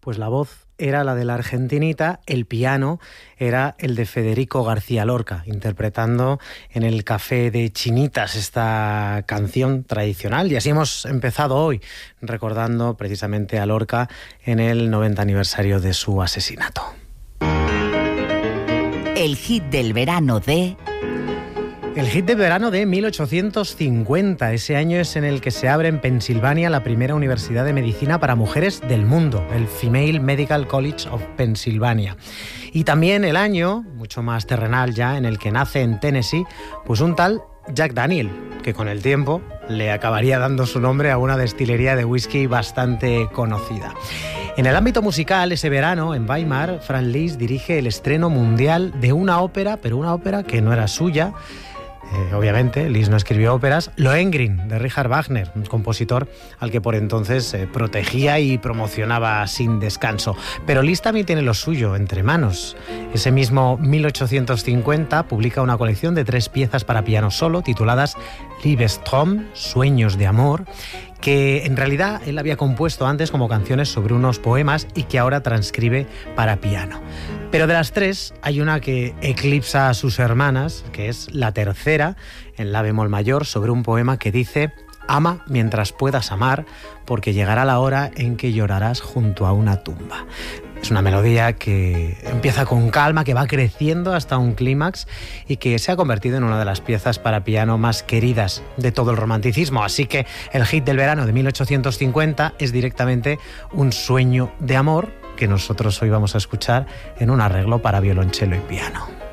pues la voz era la de la argentinita, el piano era el de Federico García Lorca, interpretando en el Café de Chinitas esta canción tradicional. Y así hemos empezado hoy, recordando precisamente a Lorca en el 90 aniversario de su asesinato. El hit del verano de... El hit de verano de 1850. Ese año es en el que se abre en Pensilvania la primera universidad de medicina para mujeres del mundo, el Female Medical College of Pennsylvania. Y también el año, mucho más terrenal ya, en el que nace en Tennessee, pues un tal Jack Daniel, que con el tiempo le acabaría dando su nombre a una destilería de whisky bastante conocida. En el ámbito musical, ese verano, en Weimar, Franz Liszt dirige el estreno mundial de una ópera, pero una ópera que no era suya. Obviamente, Liszt no escribió óperas. Lohengrin, de Richard Wagner, un compositor al que por entonces protegía y promocionaba sin descanso. Pero Liszt también tiene lo suyo entre manos. Ese mismo 1850 publica una colección de 3 piezas para piano solo, tituladas Liebestraum, Sueños de Amor, que en realidad él había compuesto antes como canciones sobre unos poemas y que ahora transcribe para piano. Pero de las 3 hay una que eclipsa a sus hermanas, que es la tercera, en la bemol mayor, sobre un poema que dice: ama mientras puedas amar, porque llegará la hora en que llorarás junto a una tumba. Es una melodía que empieza con calma, que va creciendo hasta un clímax y que se ha convertido en una de las piezas para piano más queridas de todo el romanticismo. Así que el hit del verano de 1850 es directamente un sueño de amor que nosotros hoy vamos a escuchar en un arreglo para violonchelo y piano.